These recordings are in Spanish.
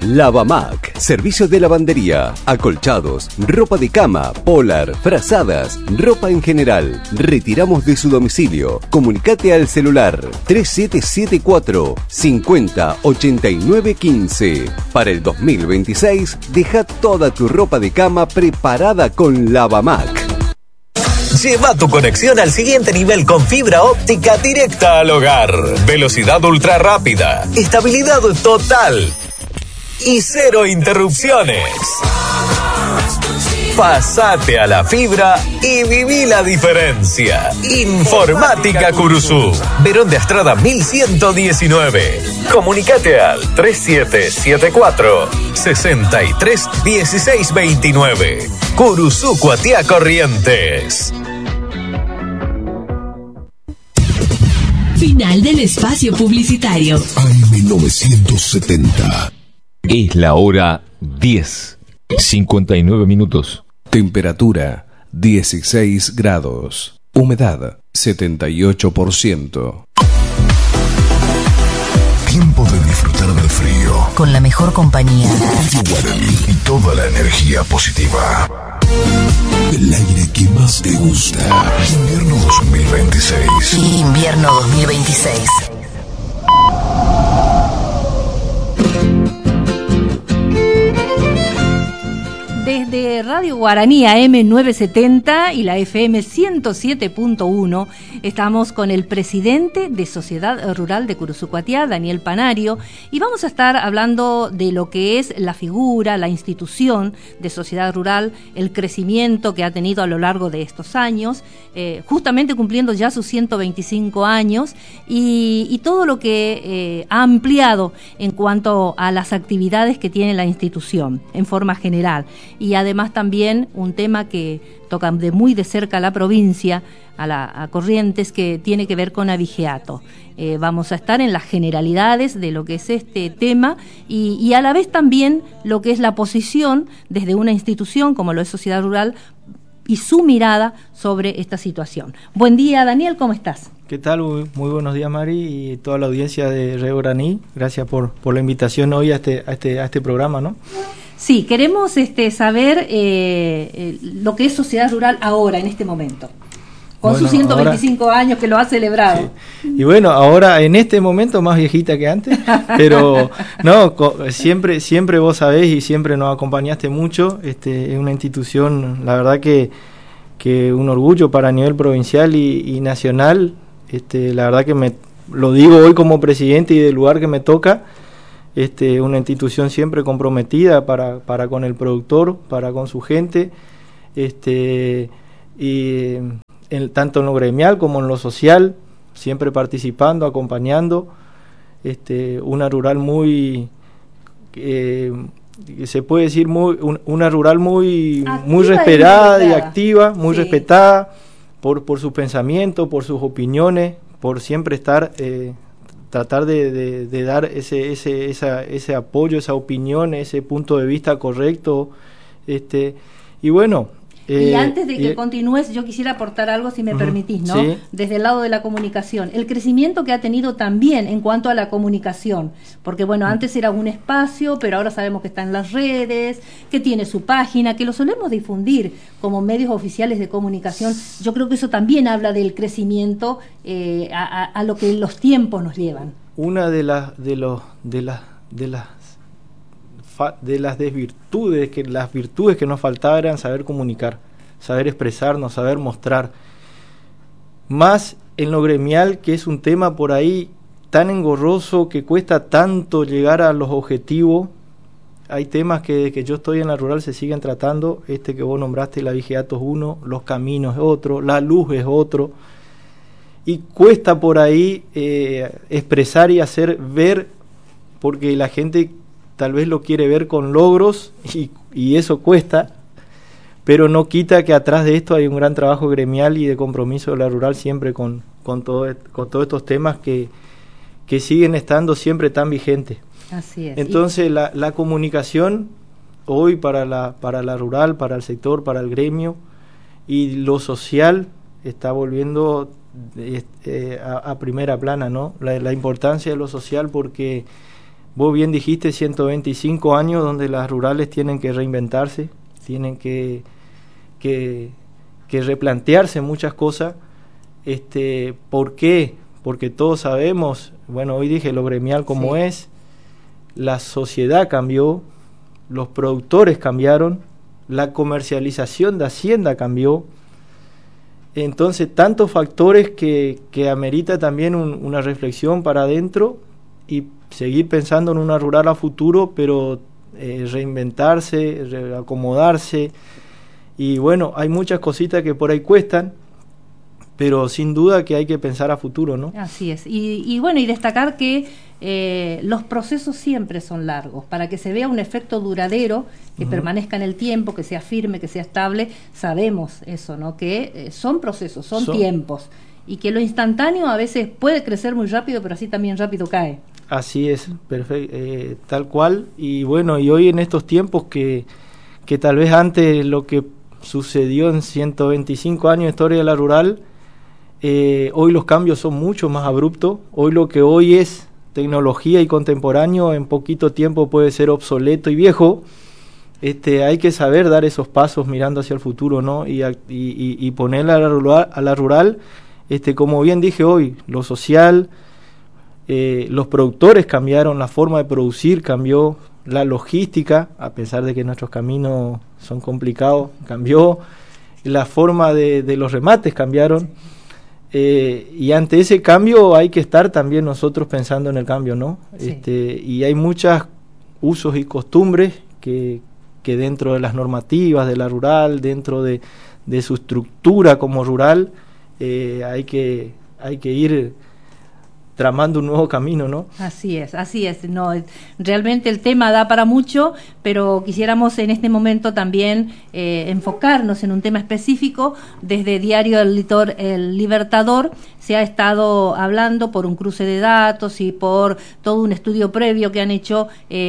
Lavamac, servicio de lavandería, acolchados, ropa de cama, polar, frazadas, ropa en general. Retiramos de su domicilio. Comunicate al celular 3774 50 89 15. Para el 2026, deja toda tu ropa de cama preparada con Lavamac. Lleva tu conexión al siguiente nivel con fibra óptica directa al hogar. Velocidad ultra rápida, estabilidad total y cero interrupciones. Pasate a la fibra y viví la diferencia. Informática Curuzú, Verón de Astrada 1119. Comunicate al 3774 63 16 29. Curuzú, Cuatiá, Corrientes. Final del espacio publicitario. AM970. Es la hora 10:59 minutos. Temperatura 16 grados. Humedad 78%. Tiempo de disfrutar del frío. Con la mejor compañía. Radio Guaraní y toda la energía positiva. El aire que más te gusta. Invierno 2026. Invierno 2026. Desde Radio Guaraní AM970 y la FM 107.1 estamos con el presidente de Sociedad Rural de Curuzú Cuatiá, Daniel Panario, y vamos a estar hablando de lo que es la figura, la institución de Sociedad Rural, el crecimiento que ha tenido a lo largo de estos años, justamente cumpliendo ya sus 125 años y todo lo que ha ampliado en cuanto a las actividades que tiene la institución en forma general. Y además también un tema que toca de muy de cerca a la provincia, a Corrientes, que tiene que ver con abigeato. Vamos a estar en las generalidades de lo que es este tema y a la vez también lo que es la posición desde una institución como lo es Sociedad Rural y su mirada sobre esta situación. Buen día, Daniel, ¿cómo estás? ¿Qué tal? Muy buenos días, Mari, y toda la audiencia de Radio Guaraní. Gracias por la invitación hoy a este programa, ¿no? Sí, queremos saber lo que es Sociedad Rural ahora, en este momento, con sus 125 años que lo ha celebrado. Sí. Y bueno, ahora en este momento más viejita que antes, pero no, siempre vos sabés y siempre nos acompañaste mucho. Es una institución, la verdad que un orgullo para nivel provincial y nacional. La verdad que lo digo hoy como presidente y del lugar que me toca. Una institución siempre comprometida para con el productor, para con su gente, tanto en lo gremial como en lo social, siempre participando, acompañando, una rural muy, se puede decir una rural muy respetada y activa, muy respetada por sus pensamientos, por sus opiniones, por siempre estar tratar de dar ese apoyo, esa opinión, ese punto de vista correcto, y bueno. Y antes de que continúes, yo quisiera aportar algo, si me permitís, ¿no? Sí. Desde el lado de la comunicación, el crecimiento que ha tenido también en cuanto a la comunicación, porque bueno, antes era un espacio, pero ahora sabemos que está en las redes, que tiene su página, que lo solemos difundir como medios oficiales de comunicación. Yo creo que eso también habla del crecimiento a lo que los tiempos nos llevan. Una de las desvirtudes, las virtudes que nos faltaba eran saber comunicar, saber expresarnos, saber mostrar. Más en lo gremial, que es un tema por ahí tan engorroso, que cuesta tanto llegar a los objetivos. Hay temas que desde que yo estoy en la rural se siguen tratando, que vos nombraste, el abigeato es uno, los caminos es otro, la luz es otro, y cuesta por ahí expresar y hacer ver, porque la gente tal vez lo quiere ver con logros y eso cuesta, pero no quita que atrás de esto hay un gran trabajo gremial y de compromiso de la rural siempre con todos estos temas que siguen estando siempre tan vigentes. Así es. Entonces la comunicación hoy para la rural, para el sector, para el gremio y lo social está volviendo a primera plana, ¿no? La importancia de lo social, porque Vos bien dijiste, 125 años donde las rurales tienen que reinventarse, tienen que replantearse muchas cosas. ¿Por qué? Porque todos sabemos, bueno, hoy dije lo gremial como es, la sociedad cambió, los productores cambiaron, la comercialización de Hacienda cambió. Entonces, tantos factores que amerita también una reflexión para adentro y seguir pensando en una rural a futuro, pero reinventarse, acomodarse. Y bueno, hay muchas cositas que por ahí cuestan, pero sin duda que hay que pensar a futuro, ¿no? Así es. Y bueno, y destacar que los procesos siempre son largos. Para que se vea un efecto duradero, que permanezca en el tiempo, que sea firme, que sea estable, sabemos eso, ¿no? Que son procesos, son tiempos. Y que lo instantáneo a veces puede crecer muy rápido, pero así también rápido cae. Así es, perfecto, tal cual. Y bueno, y hoy en estos tiempos que tal vez antes lo que sucedió en 125 años de historia de la rural, hoy los cambios son mucho más abruptos. Hoy lo que hoy es tecnología y contemporáneo, en poquito tiempo puede ser obsoleto y viejo. Hay que saber dar esos pasos mirando hacia el futuro, ¿no? Y ponerle a la rural, como bien dije hoy, lo social, los productores cambiaron, la forma de producir cambió, la logística, a pesar de que nuestros caminos son complicados, cambió, la forma de los remates cambiaron. Y ante ese cambio hay que estar también nosotros pensando en el cambio, ¿no? Sí. Y hay muchos usos y costumbres que dentro de las normativas de la rural, dentro de su estructura como rural, hay que ir tramando un nuevo camino, ¿no? Así es. No, realmente el tema da para mucho, pero quisiéramos en este momento también enfocarnos en un tema específico. Desde Diario El Libertador se ha estado hablando por un cruce de datos y por todo un estudio previo que han hecho,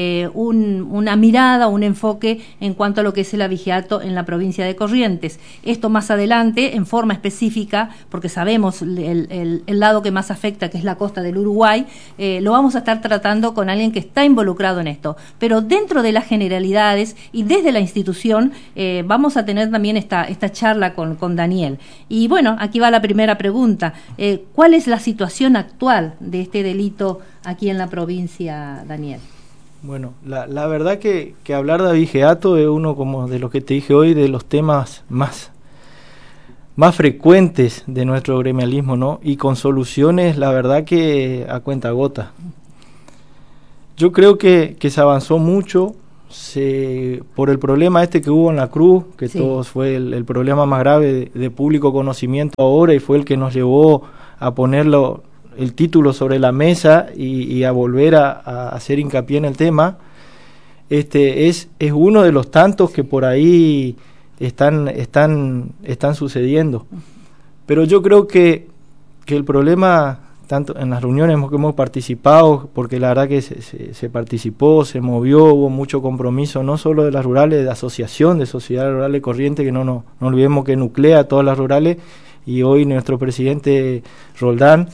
una mirada, un enfoque en cuanto a lo que es el abigeato en la provincia de Corrientes. Esto más adelante, en forma específica, porque sabemos el lado que más afecta, que es la costa del Uruguay, lo vamos a estar tratando con alguien que está involucrado en esto. Pero dentro de las generalidades y desde la institución vamos a tener también esta charla con Daniel. Y bueno, aquí va la primera pregunta. ¿Cuál es la situación actual de este delito aquí en la provincia, Daniel? Bueno, la verdad que hablar de abigeato es uno, como de lo que te dije hoy, de los temas más frecuentes de nuestro gremialismo, ¿no? Y con soluciones, la verdad que a cuentagota. Yo creo que se avanzó mucho por el problema que hubo en la Cruz, que todos fue el problema más grave de público conocimiento ahora, y fue el que nos llevó a ponerlo el título sobre la mesa y a volver a hacer hincapié en el tema. Es uno de los tantos que por ahí están sucediendo. Pero yo creo que el problema, tanto en las reuniones que hemos participado, porque la verdad que se participó, se movió, hubo mucho compromiso, no solo de las rurales, de la asociación de Sociedad Rural de Corrientes, que no olvidemos que nuclea a todas las rurales, y hoy nuestro presidente Roldán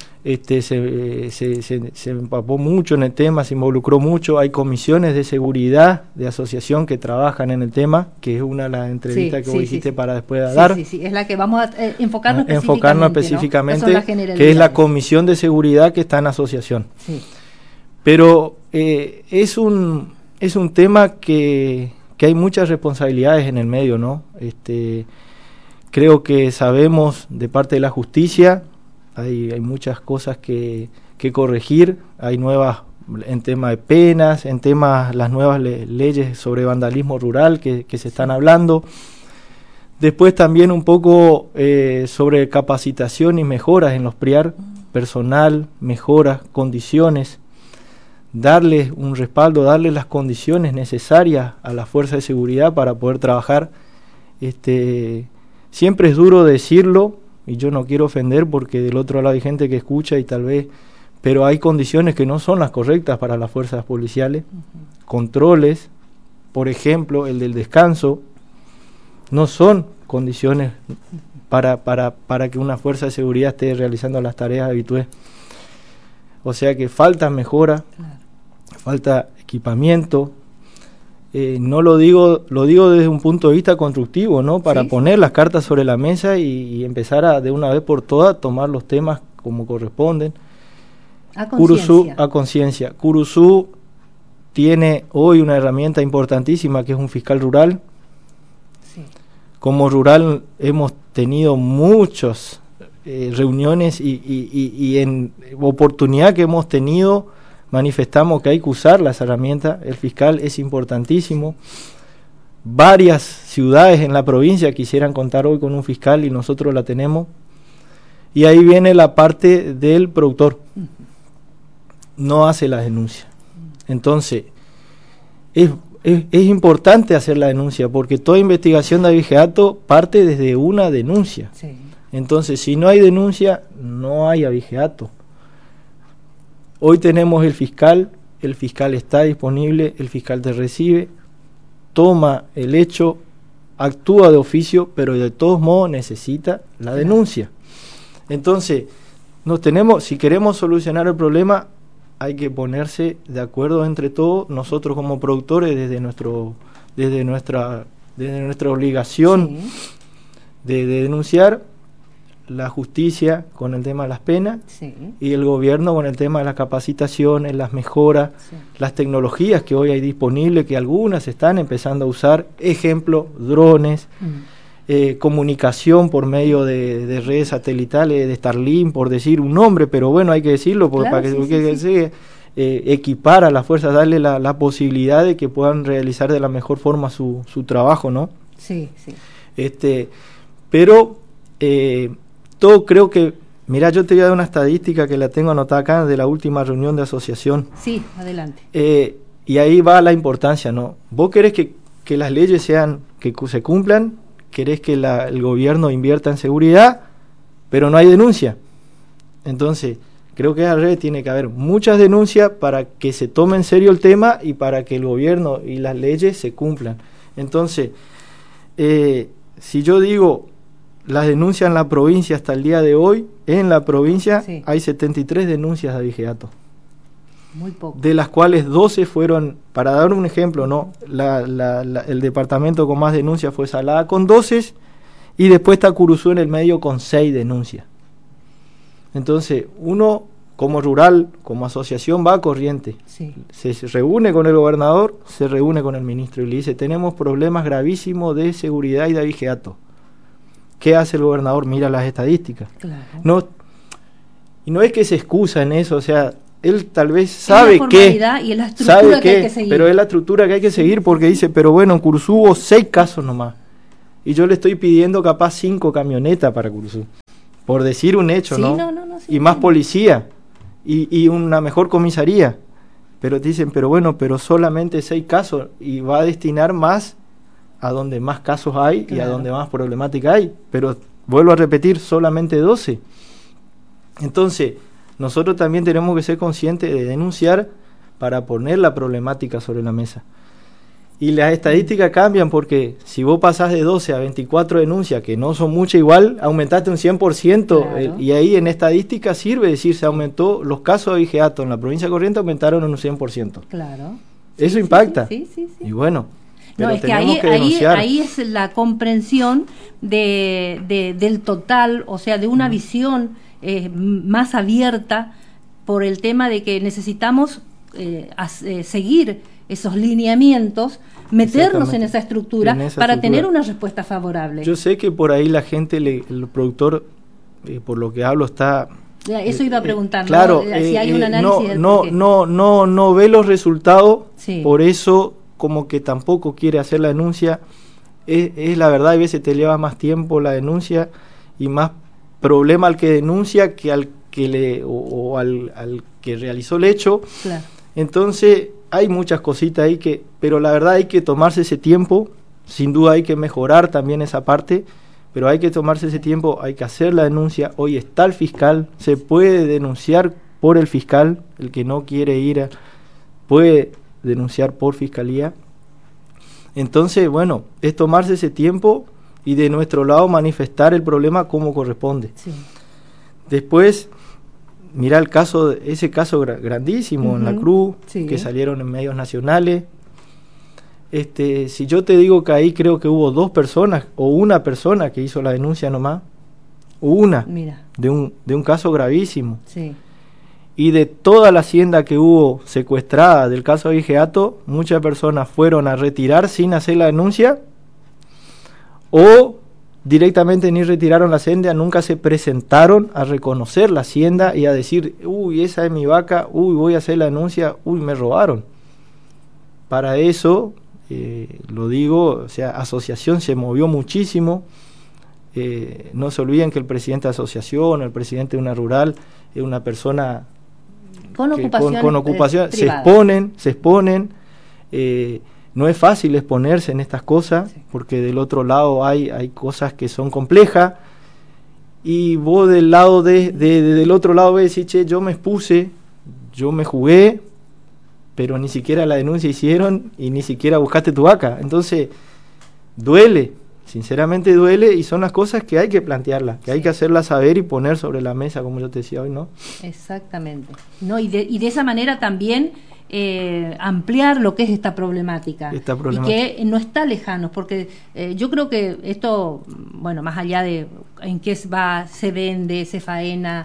se empapó mucho en el tema, se involucró mucho. Hay comisiones de seguridad de asociación que trabajan en el tema, que es una de las entrevistas que vos dijiste para después dar. Es la que vamos a enfocarnos específicamente, ¿no? Que es la comisión de seguridad que está en asociación. Pero es un tema que hay muchas responsabilidades en el medio, ¿no? Creo que sabemos de parte de la justicia, hay muchas cosas que corregir, hay nuevas en tema de penas, en temas las nuevas leyes sobre vandalismo rural que se están hablando. Después también un poco sobre capacitación y mejoras en los PRIAR, personal, mejoras, condiciones, darles un respaldo, darles las condiciones necesarias a la fuerza de seguridad para poder trabajar. Siempre es duro decirlo, y yo no quiero ofender porque del otro lado hay gente que escucha y tal vez, pero hay condiciones que no son las correctas para las fuerzas policiales. Controles, por ejemplo, el del descanso, no son condiciones para que una fuerza de seguridad esté realizando las tareas habituales. O sea que falta mejora, falta equipamiento. No lo digo desde un punto de vista constructivo, ¿no? Para poner las cartas sobre la mesa y empezar a de una vez por todas tomar los temas como corresponden. A conciencia. Curuzú tiene hoy una herramienta importantísima que es un fiscal rural. Sí. Como rural hemos tenido muchas reuniones y en oportunidad que hemos tenido manifestamos que hay que usar las herramientas. El fiscal es importantísimo. Varias ciudades en la provincia quisieran contar hoy con un fiscal y nosotros la tenemos. Y ahí viene la parte del productor. No hace la denuncia. Entonces, es importante hacer la denuncia porque toda investigación de abigeato parte desde una denuncia. Sí. Entonces, si no hay denuncia, no hay abigeato. Hoy tenemos el fiscal está disponible, el fiscal te recibe, toma el hecho, actúa de oficio, pero de todos modos necesita la denuncia. Entonces, si queremos solucionar el problema, hay que ponerse de acuerdo entre todos, nosotros como productores desde nuestra obligación de denunciar, la justicia con el tema de las penas y el gobierno con el tema de las capacitaciones, las mejoras, las tecnologías que hoy hay disponibles, que algunas están empezando a usar, ejemplo, drones, comunicación por medio de redes satelitales, de Starlink, por decir un nombre, pero bueno, hay que decirlo para que equipar a las fuerzas, darle la posibilidad de que puedan realizar de la mejor forma su trabajo, ¿no? Sí. Pero todo creo que, mira, yo te voy a dar una estadística que la tengo anotada acá de la última reunión de asociación. Sí, adelante. Y ahí va la importancia, ¿no? Vos querés que las leyes que se cumplan, querés que el gobierno invierta en seguridad, pero no hay denuncia. Entonces, creo que al revés, tiene que haber muchas denuncias para que se tome en serio el tema y para que el gobierno y las leyes se cumplan. Entonces, si yo digo las denuncias en la provincia hasta el día de hoy, en la provincia hay 73 denuncias de abigeato. Muy poco. De las cuales 12 fueron, para dar un ejemplo, ¿no? El departamento con más denuncias fue Salada con 12 y después está Curuzú en el medio con 6 denuncias. Entonces, uno como rural, como asociación va a corriente. Se reúne con el gobernador, se reúne con el ministro y le dice, tenemos problemas gravísimos de seguridad y de abigeato. ¿Qué hace el gobernador? Mira las estadísticas. Claro. No es que se excusa en eso, o sea, él tal vez sabe que y es la estructura que hay que seguir. Pero es la estructura que hay que seguir porque dice, pero bueno, en Curuzú hubo 6 casos nomás. Y yo le estoy pidiendo capaz 5 camionetas para Curuzú. Por decir un hecho, ¿no? Y más policía y una mejor comisaría. Pero te dicen, pero bueno, pero solamente 6 casos y va a destinar más a donde más casos hay y a donde más problemática hay, pero vuelvo a repetir, solamente 12. Entonces, nosotros también tenemos que ser conscientes de denunciar para poner la problemática sobre la mesa. Y las estadísticas cambian porque si vos pasás de 12 a 24 denuncias, que no son muchas igual, aumentaste un 100%, y ahí en estadística sirve decir, se aumentó, los casos de abigeato en la provincia de Corrientes aumentaron en un 100%. Claro. Eso impacta. Sí. Y bueno, no, es que ahí es la comprensión del total, o sea, de una visión más abierta por el tema de que necesitamos seguir esos lineamientos, meternos en esa estructura para tener una respuesta favorable. Yo sé que por ahí la gente, el productor, por lo que hablo, está... Eso iba a preguntar, claro, si hay un análisis no ve los resultados, por eso como que tampoco quiere hacer la denuncia. Es la verdad, a veces te lleva más tiempo la denuncia y más problema al que denuncia que al que al que realizó el hecho. Claro. Entonces hay muchas cositas ahí pero la verdad hay que tomarse ese tiempo. Sin duda hay que mejorar también esa parte, pero hay que tomarse ese tiempo, hay que hacer la denuncia. Hoy está el fiscal, se puede denunciar por el fiscal, el que no quiere ir puede denunciar por fiscalía. Entonces, bueno, es tomarse ese tiempo y de nuestro lado manifestar el problema como corresponde. Sí. Después, mirá ese caso grandísimo en la Cruz, sí, que salieron en medios nacionales. Si yo te digo que ahí creo que hubo 2 personas o una persona que hizo la denuncia nomás, una, mira, de un caso gravísimo. sí, Y de toda la hacienda que hubo secuestrada del caso Abigeato, muchas personas fueron a retirar sin hacer la denuncia, o directamente ni retiraron la hacienda, nunca se presentaron a reconocer la hacienda y a decir, uy, esa es mi vaca, uy, voy a hacer la denuncia, uy, me robaron. Para eso, lo digo, o sea, asociación se movió muchísimo. No se olviden que el presidente de asociación, el presidente de una rural, es una persona con ocupación, se privadas. exponen. No es fácil exponerse en estas cosas, Sí. porque del otro lado hay cosas que son complejas, y vos del lado del otro lado ves y che, yo me expuse, yo me jugué, pero ni siquiera la denuncia hicieron y ni siquiera buscaste tu vaca. Entonces duele, sinceramente duele, y son las cosas que hay que plantearlas, que hay que hacerlas saber y poner sobre la mesa, como yo te decía hoy, ¿no? Exactamente. No, y de esa manera también ampliar lo que es esta problemática. Y que no está lejano, porque yo creo que esto, bueno, más allá de en qué se vende, se faena,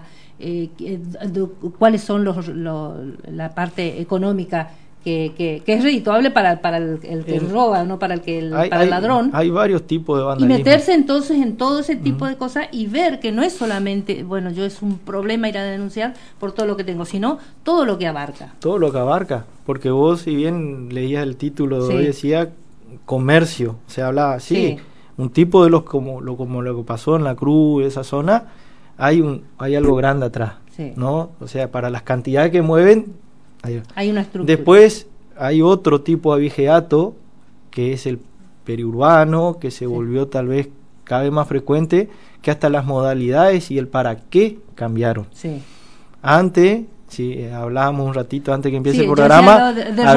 cuáles son la parte económica que es redituable para el que roba, no para el ladrón. Hay varios tipos de vandalismo. Y meterse entonces en todo ese tipo de cosas y ver que no es solamente, bueno, yo es un problema ir a denunciar por todo lo que tengo, sino todo lo que abarca. Todo lo que abarca, porque vos, si bien leías el título de hoy, decía comercio, se hablaba así, un tipo de como lo que pasó en la Cruz, esa zona, hay algo grande atrás, ¿no? O sea, para las cantidades que mueven, hay una estructura. Después hay otro tipo de abigeato, que es el periurbano, que se volvió tal vez cada vez más frecuente, que hasta las modalidades y el para qué cambiaron. Antes, si hablábamos un ratito antes que empiece el programa,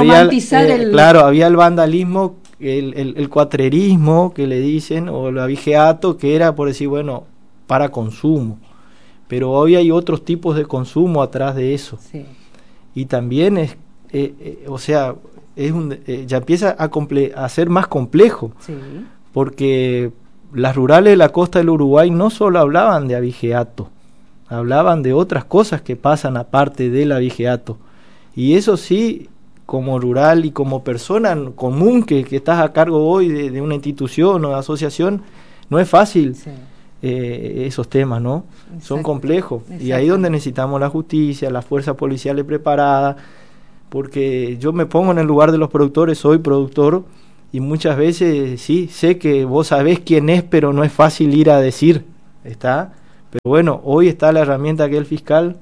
había el vandalismo, el cuatrerismo que le dicen, o el abigeato, que era por decir, bueno, para consumo. Pero hoy hay otros tipos de consumo atrás de eso. Y también ya empieza a ser más complejo, porque las rurales de la costa del Uruguay no solo hablaban de abigeato, hablaban de otras cosas que pasan aparte del abigeato, y eso sí, como rural y como persona común que estás a cargo hoy de una institución o de asociación, no es fácil. Esos temas, ¿no? Son complejos, y ahí es donde necesitamos la justicia, las fuerzas policiales preparadas, porque yo me pongo en el lugar de los productores, soy productor, y muchas veces sí, sé que vos sabés quién es, pero no es fácil ir a decir, ¿está? Pero bueno, hoy está la herramienta que es el fiscal,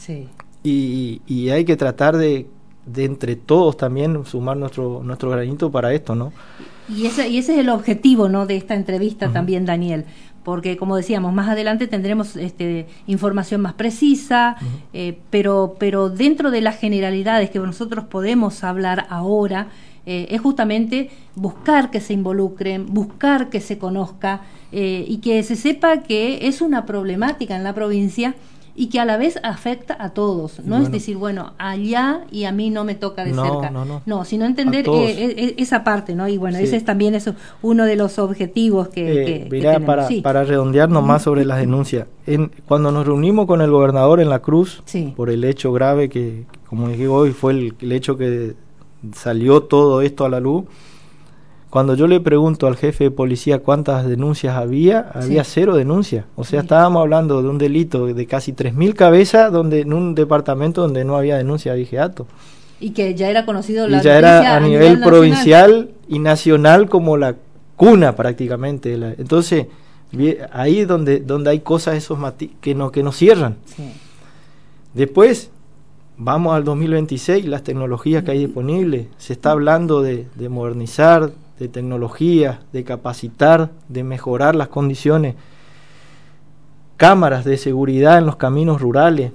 y hay que tratar de entre todos también sumar nuestro granito para esto, ¿no? Y ese es el objetivo, ¿no?, de esta entrevista también, Daniel, porque como decíamos, más adelante tendremos información más precisa, pero dentro de las generalidades que nosotros podemos hablar ahora, es justamente buscar que se involucren, buscar que se conozca, y que se sepa que es una problemática en la provincia y que a la vez afecta a todos. No es decir, bueno, allá y a mí no me toca de cerca. No, sino entender esa parte, ¿no? Y bueno, ese es también uno de los objetivos que tenemos. Para redondear nomás sobre las denuncias. Cuando nos reunimos con el gobernador en La Cruz, por el hecho grave que, como dije hoy, fue el hecho que salió todo esto a la luz, cuando yo le pregunto al jefe de policía cuántas denuncias había 0 denuncias. O sea, estábamos hablando de un delito de casi 3.000 cabezas en un departamento donde no había denuncia de abigeato. Y que ya era conocido y ya era a nivel provincial y nacional como la cuna prácticamente. Entonces, ahí donde hay cosas esos que nos cierran. Después, vamos al 2026, las tecnologías que hay disponibles. Se está hablando de modernizar, de tecnología, de capacitar, de mejorar las condiciones, cámaras de seguridad en los caminos rurales.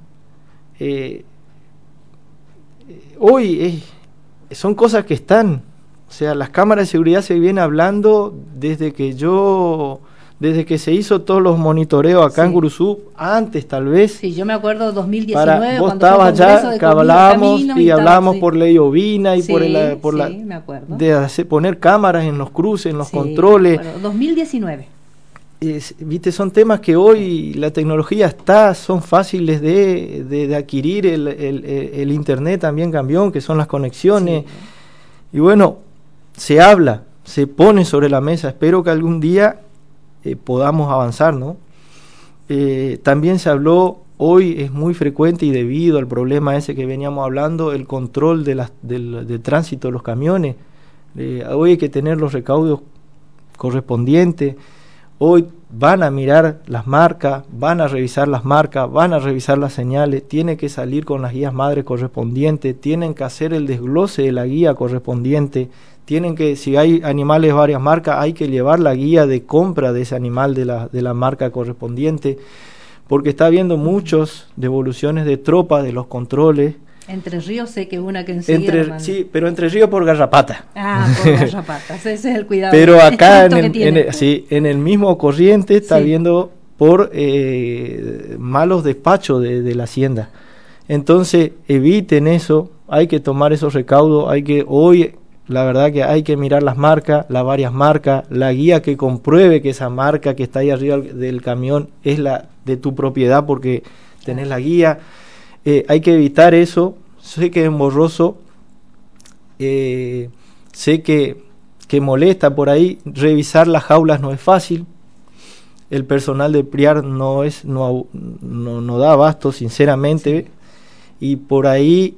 Hoy son cosas que están, o sea, las cámaras de seguridad se vienen hablando desde desde que se hizo todos los monitoreos acá en Guruzú, antes tal vez. Sí, yo me acuerdo 2019 vos cuando estabas allá, que hablábamos y hablábamos sí. por ley ovina y Sí, por me acuerdo. de poner cámaras en los cruces, en los controles. Bueno, 2019. Viste, son temas que hoy la tecnología son fáciles de adquirir, el internet también cambió, que son las conexiones. Sí. Y bueno, se habla, se pone sobre la mesa. Espero que algún día podamos avanzar, ¿no? También se habló, hoy es muy frecuente y debido al problema ese que veníamos hablando, el control del tránsito de los camiones. Hoy hay que tener los recaudos correspondientes. Hoy van a mirar las marcas, van a revisar las marcas, van a revisar las señales, tiene que salir con las guías madres correspondientes, tienen que hacer el desglose de la guía correspondiente, tienen que, si hay animales de varias marcas, hay que llevar la guía de compra de ese animal de la marca correspondiente, porque está habiendo muchas devoluciones de tropas de los controles. Entre Ríos sé que una que enseguida... Sí, pero Entre Ríos por garrapata. Por garrapata, ese es el cuidado. Pero acá en el mismo corriente está viendo por malos despachos de la hacienda. Entonces eviten eso, hay que tomar esos recaudos, hoy la verdad que hay que mirar las marcas, las varias marcas, la guía que compruebe que esa marca que está ahí arriba del camión es la de tu propiedad porque tenés la guía. Hay que evitar eso. Sé que es emborroso, sé que molesta por ahí. Revisar las jaulas no es fácil. El personal de PRIAR no da abasto, sinceramente. Y por ahí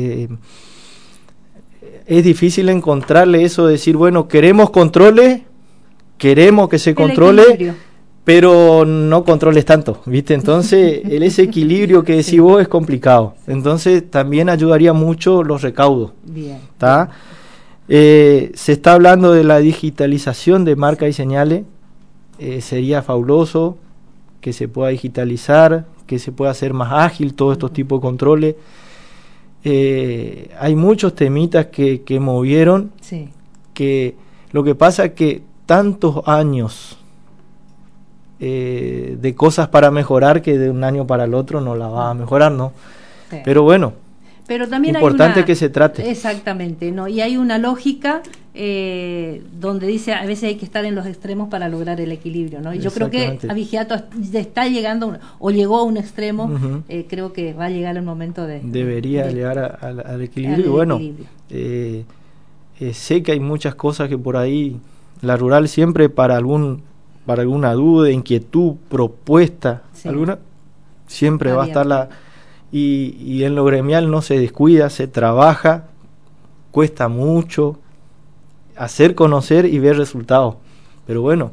es difícil encontrarle eso de decir, bueno, queremos controles, queremos que se controle, pero no controles tanto, ¿viste? Entonces, ese equilibrio que decís vos es complicado. Entonces, también ayudaría mucho los recaudos. Bien. ¿Tá? Se está hablando de la digitalización de marcas y señales. Sería fabuloso que se pueda digitalizar, que se pueda hacer más ágil todos estos tipos de controles. Hay muchos temitas que movieron, que lo que pasa es que tantos años de cosas para mejorar que de un año para el otro no la va a mejorar, ¿no? Sí. Pero bueno, pero también importante que se trate. Exactamente, ¿no? Y hay una lógica donde dice a veces hay que estar en los extremos para lograr el equilibrio, ¿no? Y yo creo que Avigiato está llegando o llegó a un extremo, creo que va a llegar el momento debería llegar al equilibrio. Y bueno, sé que hay muchas cosas que por ahí la rural siempre para alguna duda, inquietud, propuesta, alguna, siempre va a estar y en lo gremial no se descuida, se trabaja, cuesta mucho hacer conocer y ver resultados, pero bueno,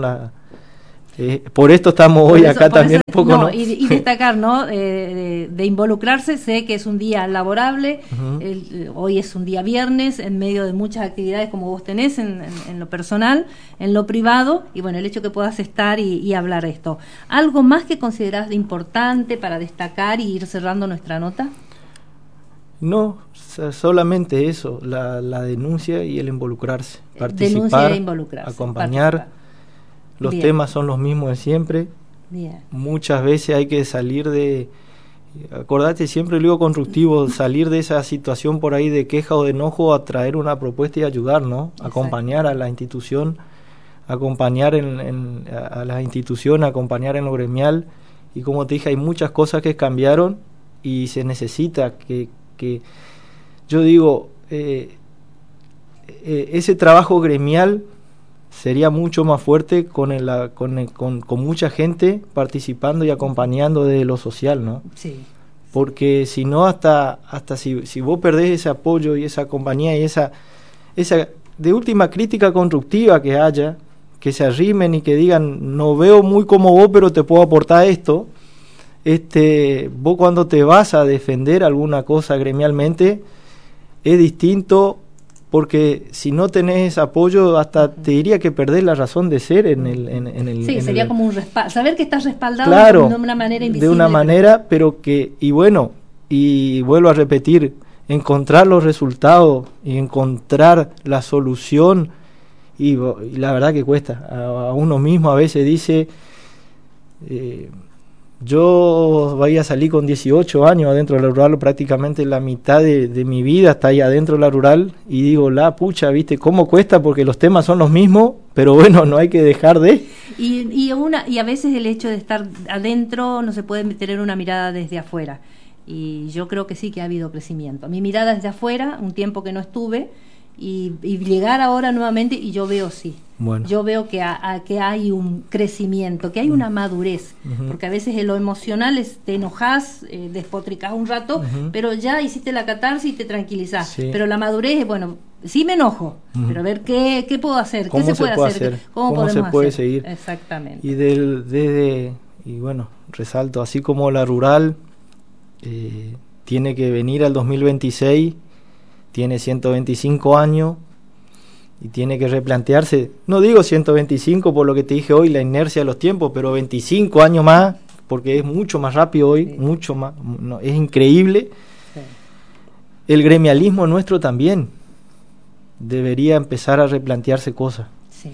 por esto estamos hoy acá también un poco, ¿no? Y destacar, ¿no? De involucrarse. Sé que es un día laborable, hoy es un día viernes, en medio de muchas actividades como vos tenés en lo personal, en lo privado, y bueno, el hecho que puedas estar y hablar esto. ¿Algo más que considerás de importante para destacar y ir cerrando nuestra nota? No, solamente eso, la denuncia y el involucrarse, participar, acompañar. Los temas son los mismos de siempre. Muchas veces hay que salir acordate, siempre lo digo constructivo, salir de esa situación por ahí de queja o de enojo a traer una propuesta y ayudar, ¿no? Acompañar a la institución, acompañar a las instituciones, acompañar en lo gremial. Y como te dije, hay muchas cosas que cambiaron y se necesita que yo digo, ese trabajo gremial sería mucho más fuerte con mucha gente participando y acompañando de lo social, ¿no? Sí. Porque si no, hasta si vos perdés ese apoyo y esa compañía y esa de última crítica constructiva que haya, que se arrimen y que digan, no veo muy como vos, pero te puedo aportar esto. Vos cuando te vas a defender alguna cosa gremialmente es distinto, porque si no tenés ese apoyo hasta te diría que perdés la razón de ser en el sí, sería como un saber que estás respaldado, claro, de una manera invisible, de una manera, pero que, y bueno, y vuelvo a repetir, encontrar los resultados y encontrar la solución y la verdad que cuesta. A uno mismo a veces dice, yo voy a salir con 18 años adentro de la rural, prácticamente la mitad de mi vida está ahí adentro de la rural, y digo, la pucha, ¿viste cómo cuesta? Porque los temas son los mismos, pero bueno, no hay que dejar de... Y a veces el hecho de estar adentro no se puede tener una mirada desde afuera, y yo creo que sí que ha habido crecimiento. Mi mirada desde afuera, un tiempo que no estuve, y llegar ahora nuevamente, y yo veo bueno. Yo veo que hay un crecimiento, que hay una madurez, porque a veces en lo emocional te enojas, despotricás un rato, pero ya hiciste la catarsis y te tranquilizás. Sí. Pero la madurez es, bueno, sí me enojo, pero a ver qué puedo hacer, qué se puede hacer, cómo podemos se puede hacer? Seguir. Exactamente. Y bueno, resalto, así como la rural tiene que venir al 2026, tiene 125 años y tiene que replantearse, no digo 125 por lo que te dije hoy, la inercia de los tiempos, pero 25 años más, porque es mucho más rápido hoy, sí. Mucho más, no, es increíble. Sí. El gremialismo nuestro también debería empezar a replantearse cosas. Sí.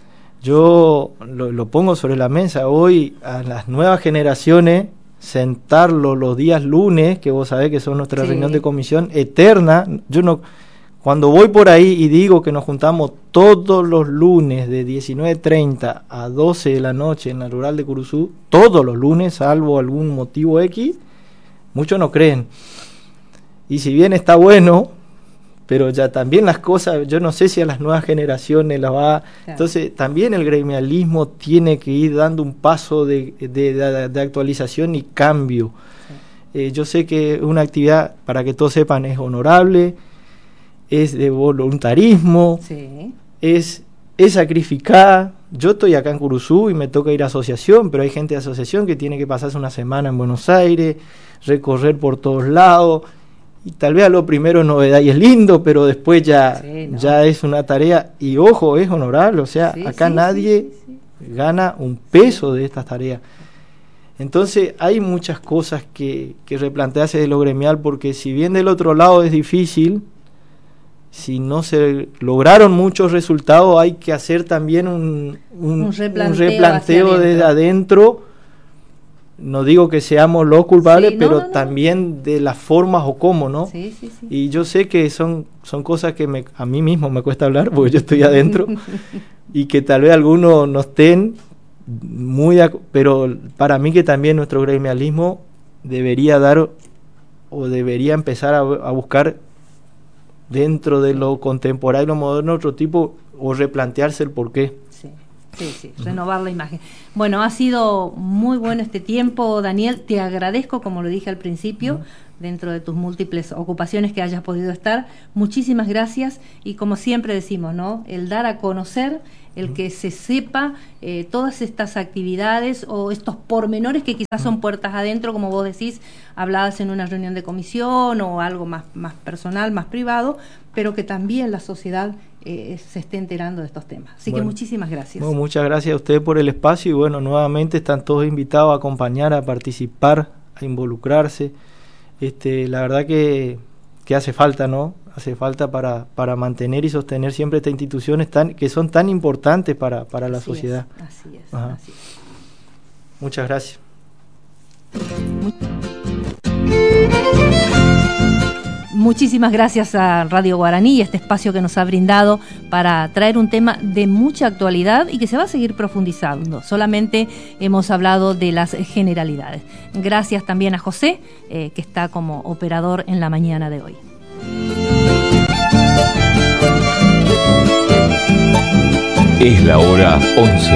Yo lo pongo sobre la mesa hoy a las nuevas generaciones, sentarlo los días lunes, que vos sabés que son nuestra reunión de comisión eterna. Yo no, cuando voy por ahí y digo que nos juntamos todos los lunes de 19:30 a 12 de la noche en la rural de Curuzú, todos los lunes, salvo algún motivo X, muchos no creen. Y si bien está bueno, pero ya también las cosas, yo no sé si a las nuevas generaciones las va... Claro. Entonces también el gremialismo tiene que ir dando un paso de actualización y cambio. Sí. Yo sé que una actividad, para que todos sepan, es honorable, es de voluntarismo, sí. es sacrificada. Yo estoy acá en Curuzú y me toca ir a asociación, pero hay gente de asociación que tiene que pasarse una semana en Buenos Aires, recorrer por todos lados, y tal vez a lo primero novedad y es lindo, pero después ya es una tarea, y ojo, es honorable, o sea, acá nadie gana un peso de estas tareas. Entonces hay muchas cosas que replantearse de lo gremial, porque si bien del otro lado es difícil, si no se lograron muchos resultados, hay que hacer también un replanteo desde adentro. No digo que seamos los culpables, pero también de las formas o cómo, ¿no? Sí. Y yo sé que son cosas que a mí mismo me cuesta hablar, porque yo estoy adentro, y que tal vez algunos no estén pero para mí que también nuestro gremialismo debería empezar a buscar dentro de lo contemporáneo, moderno, otro tipo, o replantearse el porqué. Sí, renovar la imagen. Bueno, ha sido muy bueno este tiempo, Daniel. Te agradezco, como lo dije al principio, dentro de tus múltiples ocupaciones que hayas podido estar. Muchísimas gracias, y como siempre decimos, ¿no? El dar a conocer, el que se sepa todas estas actividades o estos pormenores que quizás son puertas adentro, como vos decís, habladas en una reunión de comisión o algo más personal, más privado, pero que también la sociedad se esté enterando de estos temas. Así que muchísimas gracias. Bueno, muchas gracias a ustedes por el espacio, y bueno, nuevamente están todos invitados a acompañar, a participar, a involucrarse. La verdad que hace falta, ¿no? Hace falta para mantener y sostener siempre estas instituciones que son tan importantes para la sociedad. Así es. Muchas gracias. Muchísimas gracias a Radio Guaraní y este espacio que nos ha brindado para traer un tema de mucha actualidad y que se va a seguir profundizando. Solamente hemos hablado de las generalidades. Gracias también a José, que está como operador en la mañana de hoy. Es la hora 11.